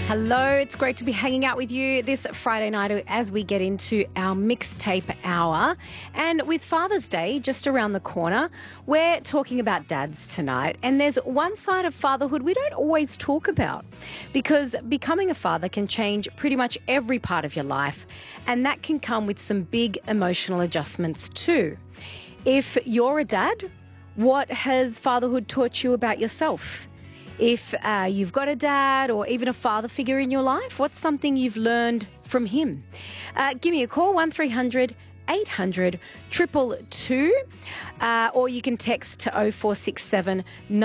Hello, it's great to be hanging out with you this Friday night as we get into our mixtape hour. And with Father's Day just around the corner, we're talking about dads tonight. And there's one side of fatherhood we don't always talk about, because becoming a father can change pretty much every part of your life. And that can come with some big emotional adjustments too. If you're a dad, what has fatherhood taught you about yourself? If you've got a dad or even a father figure in your life, what's something you've learned from him? Give me a call, 1300 800 222, or you can text to 0467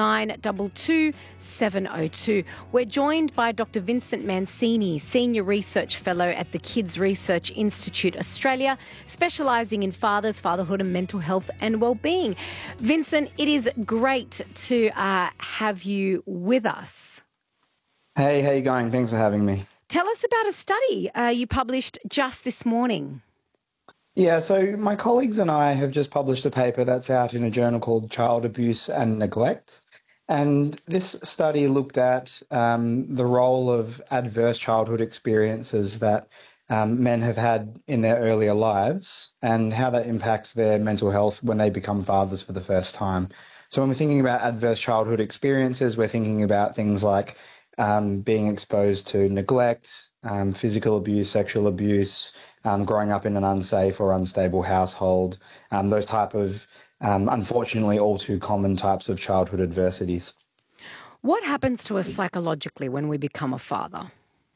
922 702. We're joined by Dr. Vincent Mancini, Senior Research Fellow at the Kids Research Institute Australia, specialising in fathers, fatherhood and mental health and wellbeing. Vincent, it is great to have you with us. Hey, how you going? Thanks for having me. Tell us about a study you published just this morning. Yeah, so my colleagues and I have just published a paper that's out in a journal called Child Abuse and Neglect. And this study looked at the role of adverse childhood experiences that men have had in their earlier lives and how that impacts their mental health when they become fathers for the first time. So when we're thinking about adverse childhood experiences, we're thinking about things like being exposed to neglect, physical abuse, sexual abuse, growing up in an unsafe or unstable household, those type of, unfortunately, all too common types of childhood adversities. What happens to us psychologically when we become a father?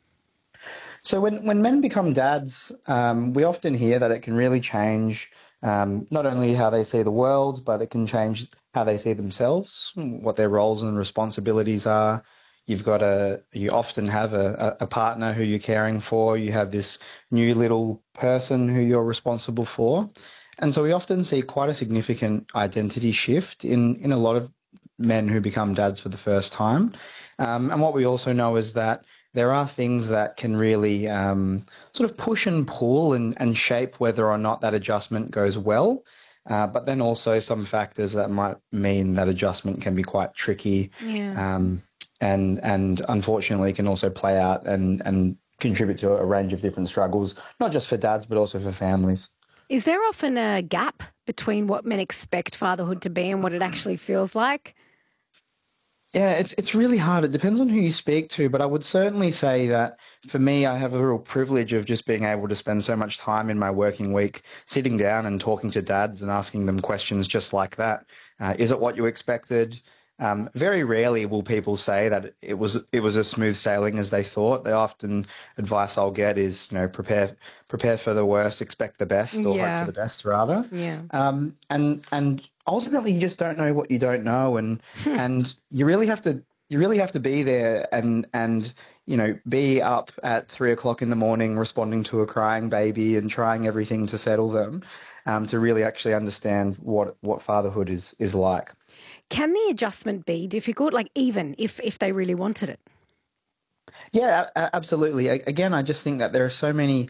So when men become dads, we often hear that it can really change not only how they see the world, but it can change how they see themselves, what their roles and responsibilities are. You often have a partner who you're caring for. You have this new little person who you're responsible for. And so we often see quite a significant identity shift in a lot of men who become dads for the first time. And what we also know is that there are things that can really sort of push and pull and shape whether or not that adjustment goes well. But then also some factors that might mean that adjustment can be quite tricky. Yeah. And unfortunately can also play out and contribute to a range of different struggles, not just for dads, but also for families. Is there often a gap between what men expect fatherhood to be and what it actually feels like? Yeah, it's really hard. It depends on who you speak to, but I would certainly say that for me, I have a real privilege of just being able to spend so much time in my working week sitting down and talking to dads and asking them questions just like that. Is it what you expected? Very rarely will people say that it was as smooth sailing as they thought. The often advice I'll get is, prepare for the worst, expect the best, or hope for the best rather. Yeah. And ultimately you just don't know what you don't know, and you really have to be there and be up at 3 o'clock in the morning responding to a crying baby and trying everything to settle them, to really actually understand what fatherhood is like. Can the adjustment be difficult, like even if they really wanted it? Yeah, absolutely. Again, I just think that there are so many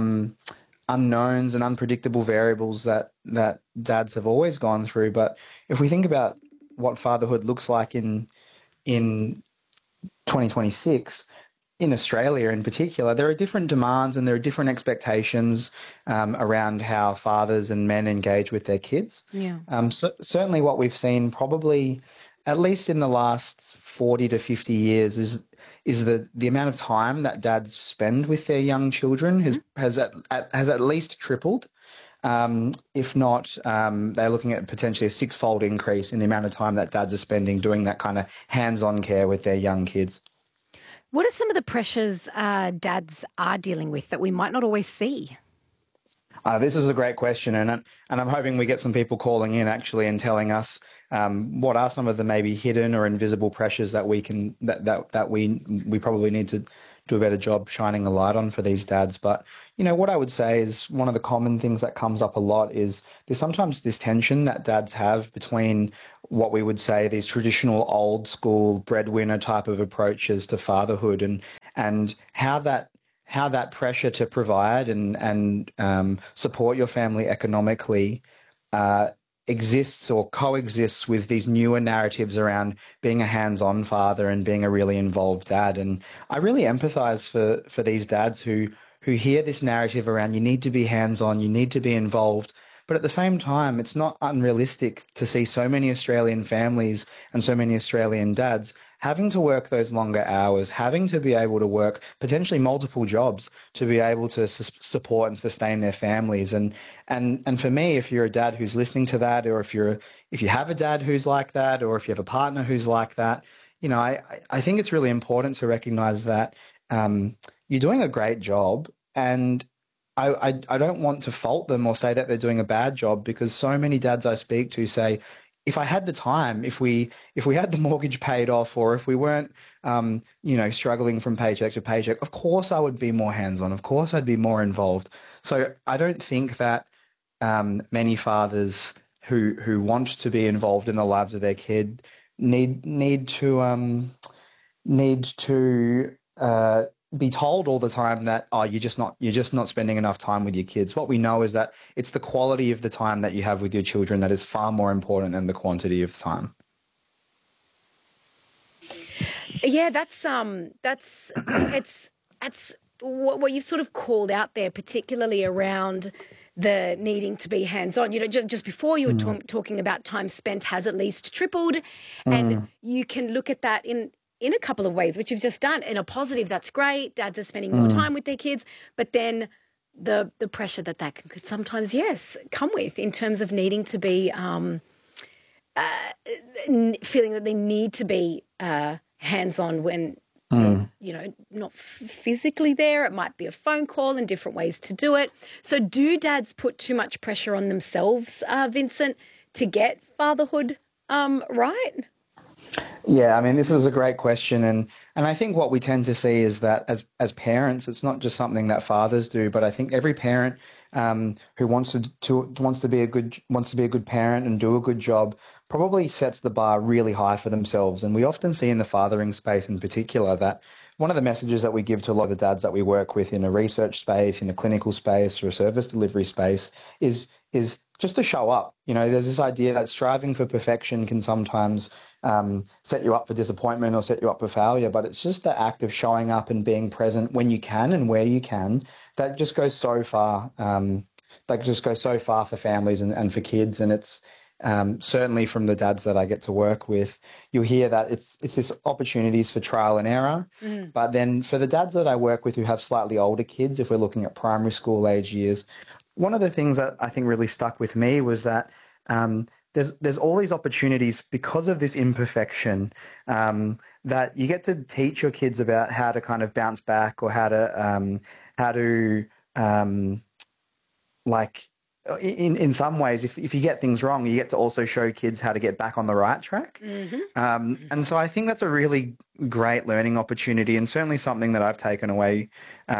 unknowns and unpredictable variables that dads have always gone through. But if we think about what fatherhood looks like in 2026, in Australia in particular, there are different demands and there are different expectations around how fathers and men engage with their kids. Yeah. So certainly what we've seen probably, at least in the last 40 to 50 years, is the amount of time that dads spend with their young children has at least tripled. If not, they're looking at potentially a six-fold increase in the amount of time that dads are spending doing that kind of hands-on care with their young kids. What are some of the pressures dads are dealing with that we might not always see? This is a great question, and I'm hoping we get some people calling in actually and telling us what are some of the maybe hidden or invisible pressures that we probably need to do a better job shining a light on for these dads. But what I would say is one of the common things that comes up a lot is there's sometimes this tension that dads have between what we would say these traditional old school breadwinner type of approaches to fatherhood and how that pressure to provide and support your family economically exists or coexists with these newer narratives around being a hands-on father and being a really involved dad. And I really empathize for these dads who hear this narrative around you need to be hands-on, you need to be involved. But at the same time, it's not unrealistic to see so many Australian families and so many Australian dads having to work those longer hours, having to be able to work potentially multiple jobs to be able to support and sustain their families. And for me, if you're a dad who's listening to that, or if you have a dad who's like that, or if you have a partner who's like that, I think it's really important to recognize that you're doing a great job, and I don't want to fault them or say that they're doing a bad job, because so many dads I speak to say, if I had the time, if we had the mortgage paid off, or if we weren't, struggling from paycheck to paycheck, of course I would be more hands-on. Of course I'd be more involved. So I don't think that many fathers who want to be involved in the lives of their kid need to be told all the time that, oh, you're just not spending enough time with your kids. What we know is that it's the quality of the time that you have with your children that is far more important than the quantity of time. Yeah, that's what you've sort of called out there, particularly around the needing to be hands-on. Just before you were talking about time spent has at least tripled, and you can look at that in a couple of ways, which you've just done. In a positive, that's great. Dads are spending more time with their kids, but then the pressure that could sometimes, yes, come with in terms of needing to be feeling that they need to be hands-on when not physically there. It might be a phone call and different ways to do it. So do dads put too much pressure on themselves, Vincent, to get fatherhood right? Yeah, I mean, this is a great question, and I think what we tend to see is that as parents, it's not just something that fathers do, but I think every parent who wants to be a good parent and do a good job probably sets the bar really high for themselves. And we often see in the fathering space in particular that one of the messages that we give to a lot of the dads that we work with in a research space, in a clinical space, or a service delivery space is just to show up. There's this idea that striving for perfection can sometimes set you up for disappointment or set you up for failure, but it's just the act of showing up and being present when you can and where you can that just goes so far. That just goes so far for families and for kids, and it's certainly from the dads that I get to work with, you'll hear that it's this opportunities for trial and error. But then for the dads that I work with who have slightly older kids, if we're looking at primary school age years, one of the things that I think really stuck with me was that there's all these opportunities because of this imperfection that you get to teach your kids about how to kind of bounce back, or how to in some ways, if you get things wrong, you get to also show kids how to get back on the right track. And so I think that's a really great learning opportunity, and certainly something that I've taken away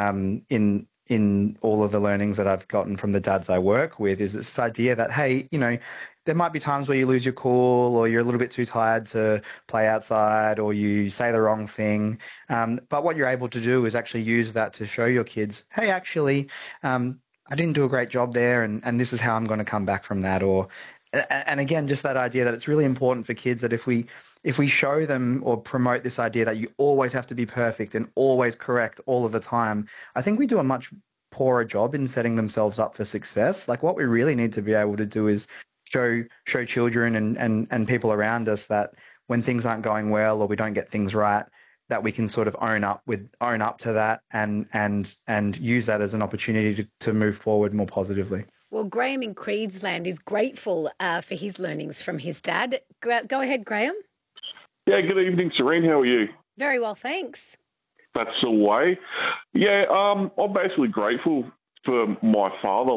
in all of the learnings that I've gotten from the dads I work with, is this idea that, hey, there might be times where you lose your cool, or you're a little bit too tired to play outside, or you say the wrong thing. But what you're able to do is actually use that to show your kids, hey, actually, I didn't do a great job there, and this is how I'm going to come back from that. And again, just that idea that it's really important for kids that if we show them or promote this idea that you always have to be perfect and always correct all of the time, I think we do a much poorer job in setting themselves up for success. Like, what we really need to be able to do is show children and people around us that when things aren't going well or we don't get things right, that we can sort of own up to that and use that as an opportunity to move forward more positively. Well, Graham in Creedsland is grateful for his learnings from his dad. Go ahead, Graham. Yeah, good evening, Serene. How are you? Very well, thanks. That's the way. Yeah, I'm basically grateful for my father.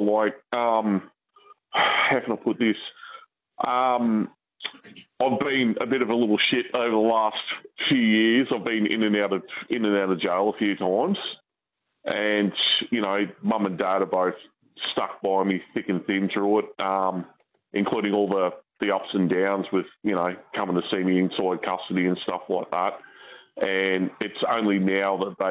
How can I put this? I've been a bit of a little shit over the last few years. I've been in and out of jail a few times, and Mum and Dad are both stuck by me thick and thin through it, including all the ups and downs with coming to see me inside custody and stuff like that. And it's only now that